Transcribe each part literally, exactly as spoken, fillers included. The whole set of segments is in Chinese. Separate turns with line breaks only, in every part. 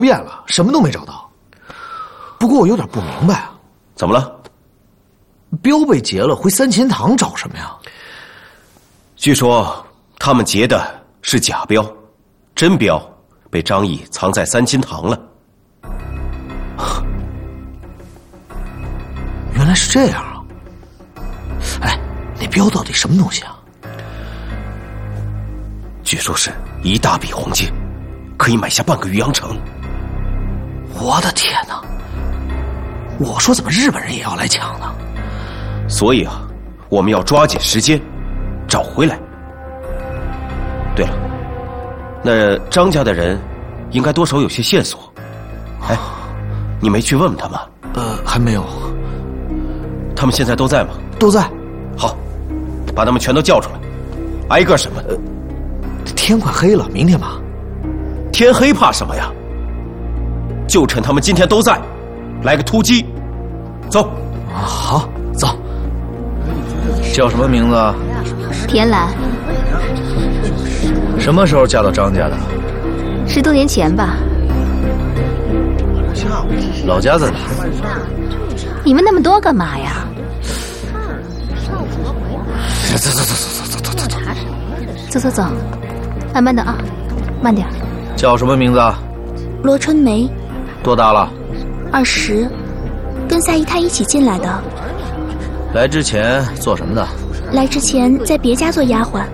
遍了，什么都没找到。不过我有点不明白啊，
怎么了？
镖被劫了，回三钱堂找什么呀？
据说他们劫的是假镖，真镖被张毅藏在三金堂了。
原来是这样啊！哎，那镖到底什么东西啊？
据说是一大笔红金，可以买下半个渔阳城。
我的天哪！我说怎么日本人也要来抢呢？
所以啊，我们要抓紧时间找回来。对了，那张家的人应该多少有些线索。哎，你没去问问他们？
呃，还没有。
他们现在都在吗？
都在。
好，把他们全都叫出来，挨个审问。呃，
天快黑了，明天吧。
天黑怕什么呀？就趁他们今天都在，来个突击。走。
好，走。
叫什么名字？
田兰。
什么时候嫁到张家的？
十多年前吧。
老家在哪？
你们那么多干嘛呀？
走走走走走走走走
走走走，慢慢的啊，慢点。
叫什么名字？
罗春梅。
多大了？
二十，跟夏姨太一起进来的。
来之前做什么的？
来之前在别家做丫鬟。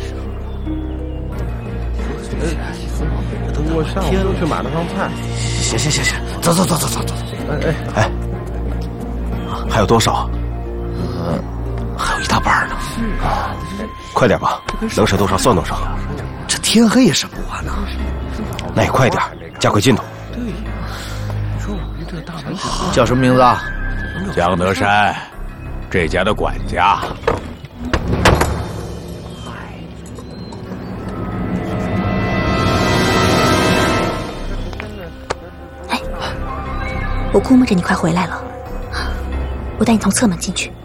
我上午就去买了趟菜。
行行行行，走走走走走走。
哎哎
哎，还有多少？
呃，还有一大半呢。
啊，快点吧，能省多少算多少。
这天黑也审不完呢。
那也快点，加快进度。
对，你说我们这大门
叫什么名字啊？
江德山，这家的管家。
我估摸着你快回来了，我带你从侧门进去。